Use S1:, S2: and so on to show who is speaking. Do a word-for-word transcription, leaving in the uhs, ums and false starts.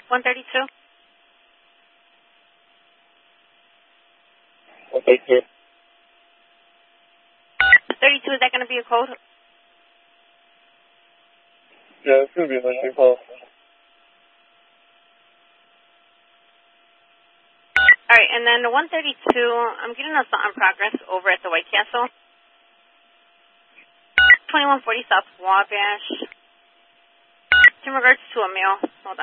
S1: one thirty-two.
S2: one thirty-two.
S1: thirty-two, is that going to be a code?
S2: Yeah, it's going to be my new call.
S1: All right, and then the one thirty-two, I'm getting a assault in progress over at the White Castle. twenty-one forty South Wabash. In regards to a male. Hold on.